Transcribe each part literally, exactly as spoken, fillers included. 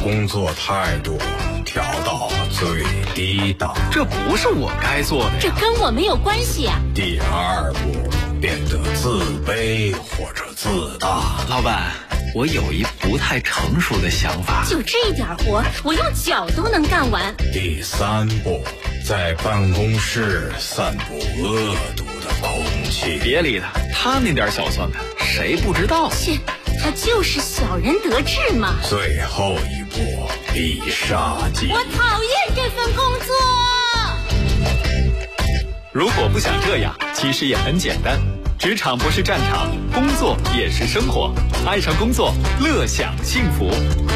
工作态度调到最低档。 这不是我该做的呀。 这跟我没有关系啊。 第二步，变得自卑或者自大。 老板，我有一不太成熟的想法。 就这点活，我用脚都能干完。 第三步，在办公室散布恶毒的空气。 别理他，他那点小算盘，谁不知道？ 切，他就是小人得志嘛。 最后一步，必杀技。 我讨厌这份工作。 如果不想这样，其实也很简单。职场不是战场，工作也是生活。爱上工作，乐享幸福。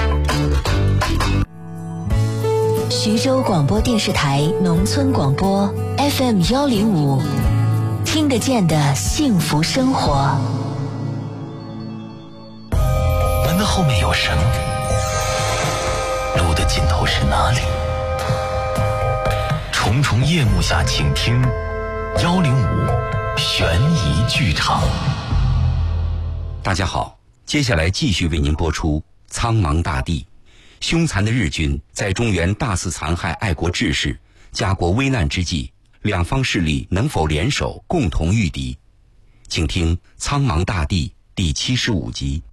徐州广播电视台农村广播 F M 幺零五，听得见的幸福生活。 门的后面有什么？路的尽头是哪里？重重夜幕下，请听幺零五悬疑剧场。 大家好，接下来继续为您播出苍茫大地。凶残的日军在中原大肆残害爱国志士，家国危难之际，两方势力能否联手共同御敌？请听《苍茫大地》第七十五集。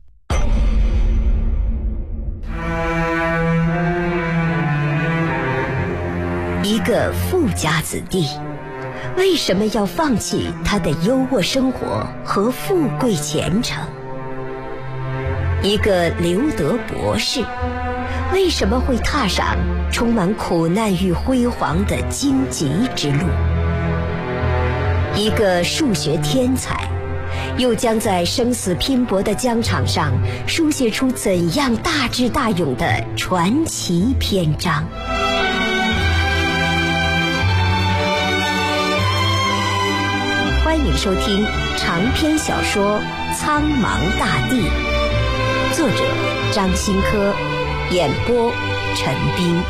一个富家子弟，为什么要放弃他的优渥生活和富贵前程？一个留德博士，为什么会踏上充满苦难与辉煌的荆棘之路？一个数学天才，又将在生死拼搏的疆场上书写出怎样大智大勇的传奇篇章？欢迎收听长篇小说《苍茫大地》，作者张新科，演播陈斌。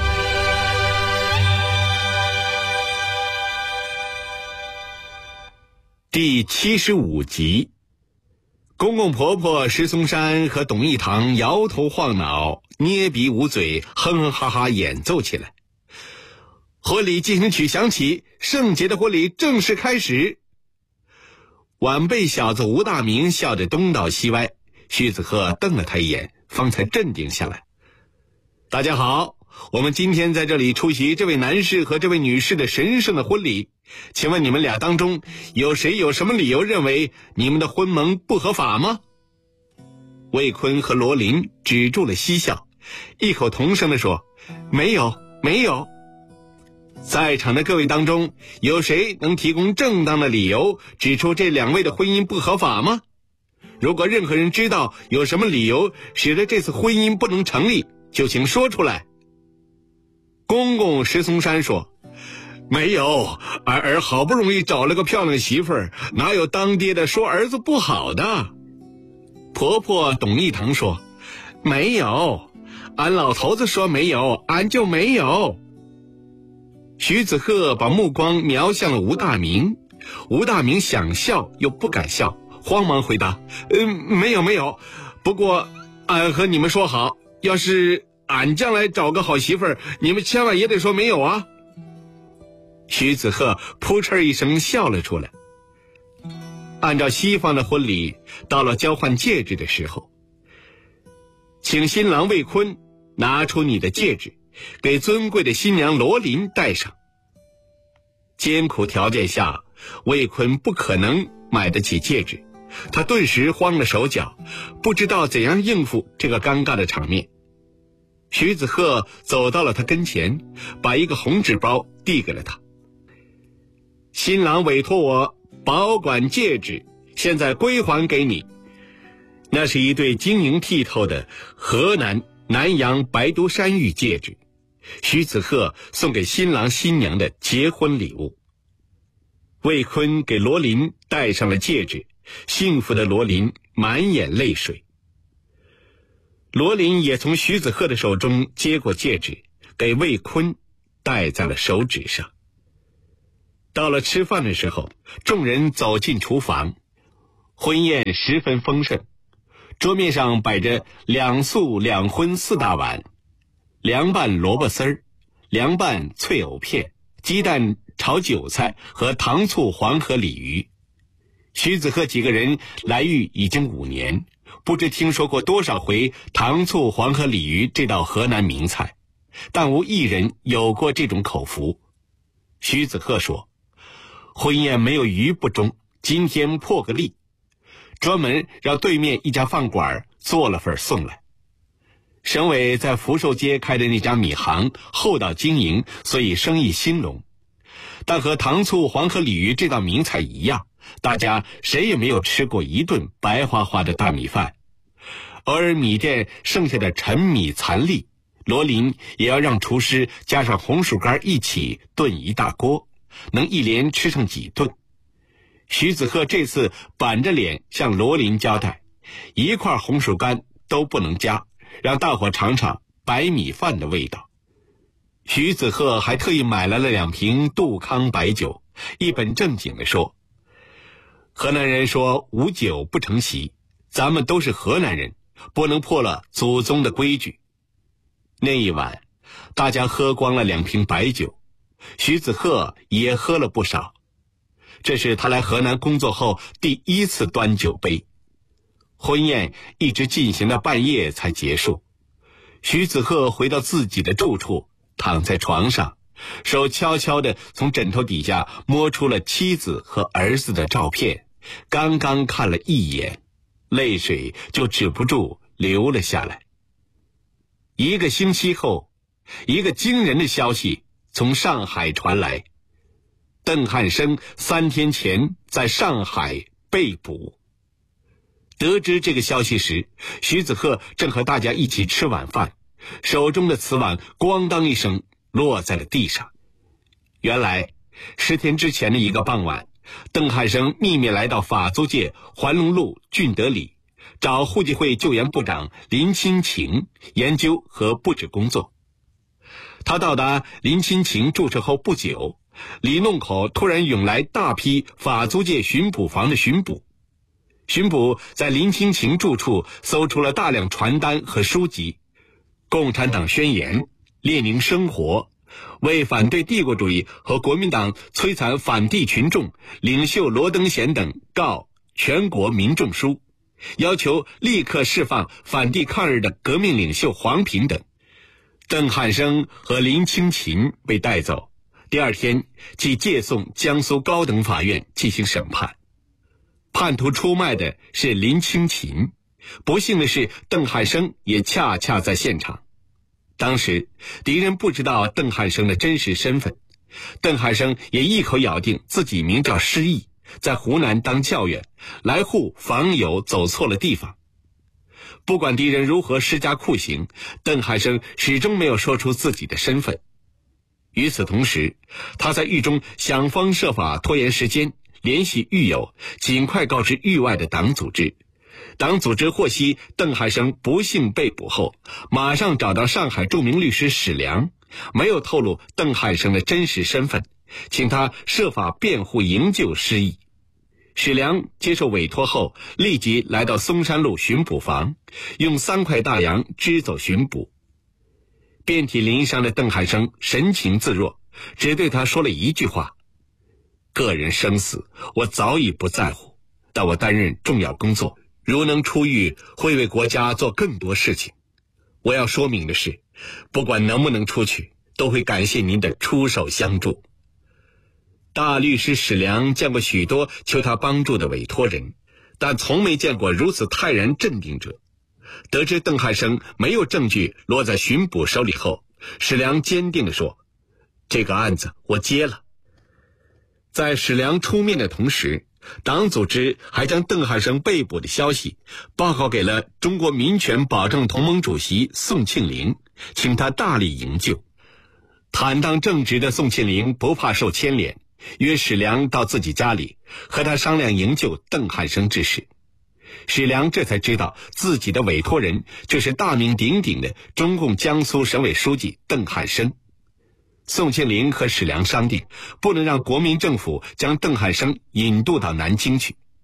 第七十五集，公公婆婆石松山和董一堂摇头晃脑，捏鼻捂嘴，哼哼哈哈演奏起来。婚礼进行曲响起，圣洁的婚礼正式开始。晚辈小子吴大明笑得东倒西歪，徐子鹤瞪了他一眼，方才镇定下来。大家好，我们今天在这里出席这位男士和这位女士的神圣的婚礼，请问你们俩当中有谁有什么理由认为你们的婚盟不合法吗？魏坤和罗琳止住了嬉笑，异口同声地说，没有没有。在场的各位当中，有谁能提供正当的理由指出这两位的婚姻不合法吗？如果任何人知道有什么理由使得这次婚姻不能成立，就请说出来。公公石松山说，没有，儿儿好不容易找了个漂亮媳妇儿，哪有当爹的说儿子不好的？婆婆董一堂说，没有，俺老头子说没有，俺就没有。徐子鹤把目光瞄向了吴大明，吴大明想笑又不敢笑，慌忙回答，嗯，没有没有，不过俺和你们说好，要是俺将来找个好媳妇儿，你们千万也得说没有啊。徐子鹤扑哧一声笑了出来。按照西方的婚礼，到了交换戒指的时候，请新郎魏坤拿出你的戒指，给尊贵的新娘罗琳戴上。艰苦条件下，魏坤不可能买得起戒指，他顿时慌了手脚，不知道怎样应付这个尴尬的场面。徐子鹤走到了他跟前，把一个红纸包递给了他。新郎委托我保管戒指，现在归还给你。那是一对晶莹剔透的河南南阳白都山玉戒指，徐子鹤送给新郎新娘的结婚礼物。魏坤给罗琳戴上了戒指，幸福的罗琳满眼泪水。罗琳也从徐子鹤的手中接过戒指，给魏坤戴在了手指上。到了吃饭的时候，众人走进厨房，婚宴十分丰盛，桌面上摆着两素两荤四大碗， 凉拌萝卜丝儿、凉拌脆藕片、鸡蛋炒韭菜和糖醋黄河鲤鱼。徐子鹤几个人来豫已经五年，不知听说过多少回糖醋黄河鲤鱼这道河南名菜，但无一人有过这种口福。徐子鹤说，婚宴没有鱼不中，今天破个例，专门让对面一家饭馆做了份送来。省委在福寿街开的那家米行厚道经营，所以生意兴隆，但和糖醋黄河鲤鱼这道名菜一样，大家谁也没有吃过一顿白花花的大米饭。偶尔米店剩下的陈米残粒，罗林也要让厨师加上红薯干一起炖一大锅，能一连吃上几顿。徐子鹤这次板着脸向罗林交代，一块红薯干都不能加，让大伙尝尝白米饭的味道。徐子鹤还特意买来了两瓶杜康白酒，一本正经地说，河南人说无酒不成席，咱们都是河南人，不能破了祖宗的规矩。那一晚大家喝光了两瓶白酒，徐子鹤也喝了不少。这是他来河南工作后第一次端酒杯。婚宴一直进行到半夜才结束。徐子鹤回到自己的住处，躺在床上，手悄悄地从枕头底下摸出了妻子和儿子的照片，刚刚看了一眼，泪水就止不住流了下来。一个星期后，一个惊人的消息从上海传来，邓汉生三天前在上海被捕。得知这个消息时，徐子鹤正和大家一起吃晚饭，手中的瓷碗咣当一声落在了地上。原来十天之前的一个傍晚，邓汉生秘密来到法租界环龙路俊德里，找户籍会救援部长林亲晴研究和布置工作。他到达林亲晴住处后不久，里弄口突然涌来大批法租界巡捕房的巡捕。巡捕在林亲晴住处搜出了大量传单和书籍，共产党宣言、列宁生活、为反对帝国主义和国民党摧残反帝群众领袖罗登贤等告全国民众书，要求立刻释放反帝抗日的革命领袖黄平等。邓汉生和林清勤被带走，第二天即借送江苏高等法院进行审判。叛徒出卖的是林清勤，不幸的是邓汉生也恰恰在现场。当时敌人不知道邓汉生的真实身份，邓汉生也一口咬定自己名叫施毅，在湖南当教员，来沪访友走错了地方。不管敌人如何施加酷刑，邓汉生始终没有说出自己的身份。与此同时，他在狱中想方设法拖延时间，联系狱友，尽快告知狱外的党组织。党组织获悉邓汉生不幸被捕后，马上找到上海著名律师史良，没有透露邓汉生的真实身份，请他设法辩护营救施毅。史良接受委托后，立即来到松山路巡捕房，用三块大洋支走巡捕。遍体鳞伤的邓汉生神情自若，只对他说了一句话：个人生死我早已不在乎，但我担任重要工作，如能出狱，会为国家做更多事情。我要说明的是，不管能不能出去，都会感谢您的出手相助。大律师史良见过许多求他帮助的委托人，但从没见过如此泰然镇定者。得知邓汉生没有证据落在巡捕手里后，史良坚定地说：这个案子我接了。在史良出面的同时，党组织还将邓汉生被捕的消息报告给了中国民权保障同盟主席宋庆龄，请他大力营救。坦荡正直的宋庆龄不怕受牵连，约史良到自己家里，和他商量营救邓汉生之事。史良这才知道自己的委托人就是大名鼎鼎的中共江苏省委书记邓汉生。宋庆龄和史良商定，不能让国民政府将邓汉生引渡到南京去。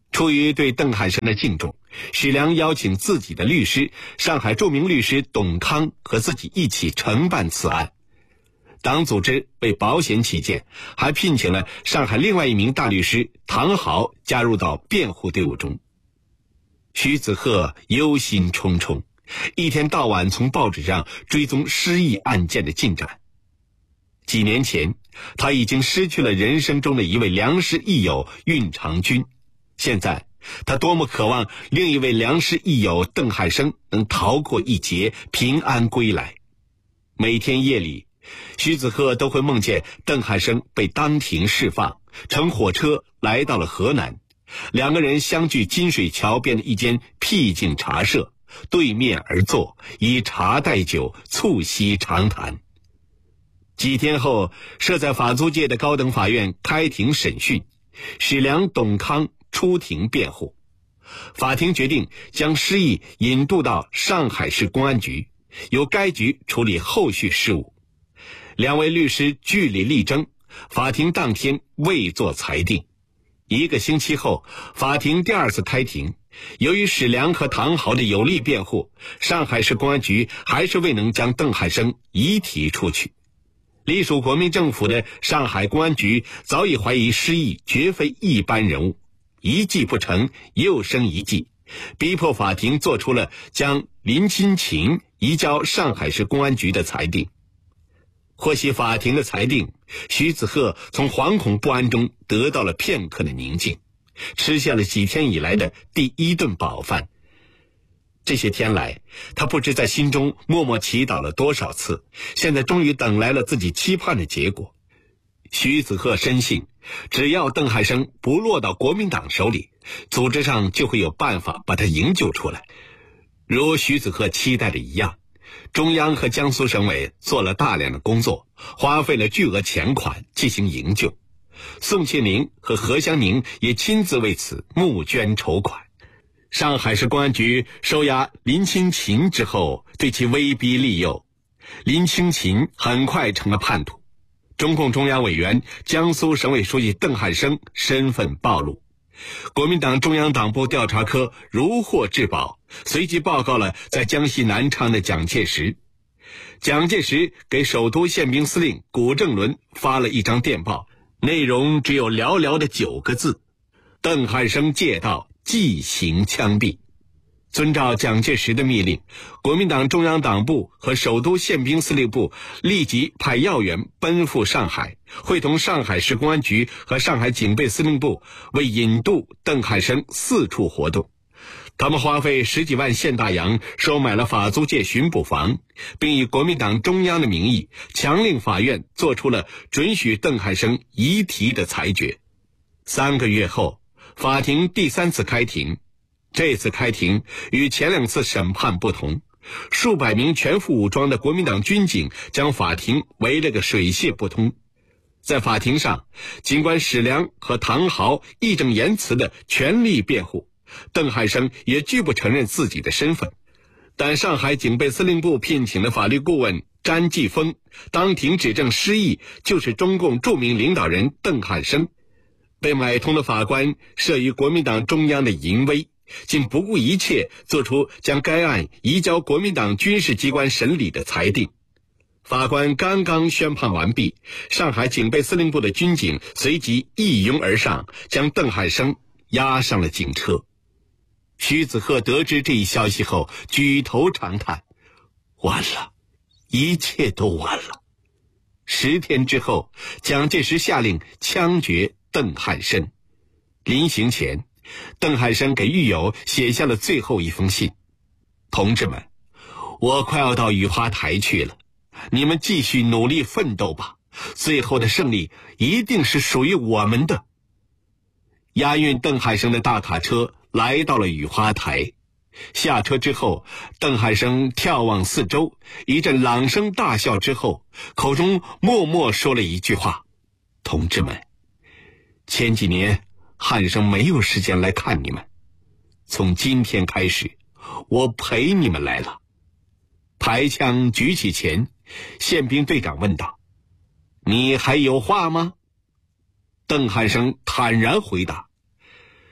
出于对邓汉生的敬重，史良邀请自己的律师，上海著名律师董康和自己一起承办此案。党组织为保险起见，还聘请了上海另外一名大律师唐豪加入到辩护队伍中。徐子鹤忧心忡忡，一天到晚从报纸上追踪失忆案件的进展。几年前，他已经失去了人生中的一位良师益友运长军，现在他多么渴望另一位良师益友邓汉生能逃过一劫，平安归来。每天夜里，徐子鹤都会梦见邓汉生被当庭释放，乘火车来到了河南，两个人相聚金水桥边的一间僻静茶社，对面而坐，以茶代酒，促膝长谈。几天后，设在法租界的高等法院开庭审讯，史良、董康出庭辩护。法庭决定将失忆引渡到上海市公安局，由该局处理后续事务。两位律师据理力争，法庭当天未作裁定。一个星期后，法庭第二次开庭，由于史良和唐豪的有力辩护，上海市公安局还是未能将邓汉生移提出去。隶属国民政府的上海公安局早已怀疑失忆绝非一般人物，一计不成又生一计，逼迫法庭做出了将林亲勤移交上海市公安局的裁定。获悉法庭的裁定，徐子鹤从惶恐不安中得到了片刻的宁静，吃下了几天以来的第一顿饱饭。这些天来，他不知在心中默默祈祷了多少次，现在终于等来了自己期盼的结果。徐子鹤深信，只要邓汉生不落到国民党手里，组织上就会有办法把他营救出来。如徐子鹤期待的一样，中央和江苏省委做了大量的工作，花费了巨额钱款进行营救。宋庆龄和何香凝也亲自为此募捐筹款。上海市公安局收押林清勤之后，对其威逼利诱，林清勤很快成了叛徒。中共中央委员、江苏省委书记邓汉生身份暴露，国民党中央党部调查科如获至宝，随即报告了在江西南昌的蒋介石。蒋介石给首都宪兵司令谷正伦发了一张电报，内容只有寥寥的九个字：邓汉生借道，即行枪毙。遵照蒋介石的密令，国民党中央党部和首都宪兵司令部立即派要员奔赴上海，会同上海市公安局和上海警备司令部为引渡邓汉生四处活动。他们花费十几万现大洋收买了法租界巡捕房，并以国民党中央的名义强令法院做出了准许邓汉生移提的裁决。三个月后，法庭第三次开庭。这次开庭与前两次审判不同，数百名全副武装的国民党军警将法庭围了个水泄不通。在法庭上，尽管史良和唐豪义正言辞地全力辩护，邓汉生也拒不承认自己的身份，但上海警备司令部聘请的法律顾问詹继峰当庭指证失忆就是中共著名领导人邓汉生。被买通的法官慑于国民党中央的淫威，竟不顾一切做出将该案移交国民党军事机关审理的裁定。法官刚刚宣判完毕，上海警备司令部的军警随即一拥而上，将邓汉生押上了警车。徐子鹤得知这一消息后，举头长叹：完了，一切都完了。十天之后，蒋介石下令枪决邓汉生。临行前，邓汉生给狱友写下了最后一封信：同志们，我快要到雨花台去了，你们继续努力奋斗吧，最后的胜利一定是属于我们的。押运邓汉生的大卡车来到了雨花台，下车之后，邓汉生眺望四周，一阵朗声大笑之后，口中默默说了一句话：同志们，前几年汉生没有时间来看你们，从今天开始，我陪你们来了。排枪举起前，宪兵队长问道：你还有话吗？邓汉生坦然回答：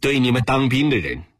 对你们当兵的人，